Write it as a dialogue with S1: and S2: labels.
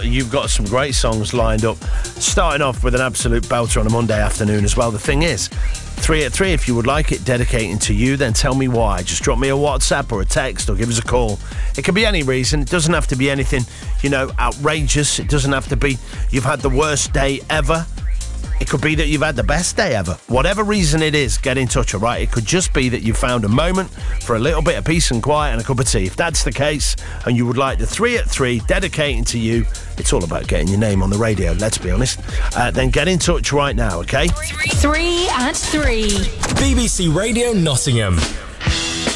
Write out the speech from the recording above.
S1: you've got some great songs lined up. Starting off with an absolute belter on a Monday afternoon as well. The thing is, 3 at 3, if you would like it dedicating to you, then tell me why. Just drop me a WhatsApp or a text or give us a call. It can be any reason. It doesn't have to be anything, outrageous. It doesn't have to be you've had the worst day ever. It could be that you've had the best day ever. Whatever reason it is, get in touch, all right? It could just be that you found a moment for a little bit of peace and quiet and a cup of tea. If that's the case, and you would like the 3 at 3 dedicating to you, it's all about getting your name on the radio, let's be honest. Then get in touch right now, okay?
S2: 3 at 3.
S3: BBC Radio Nottingham.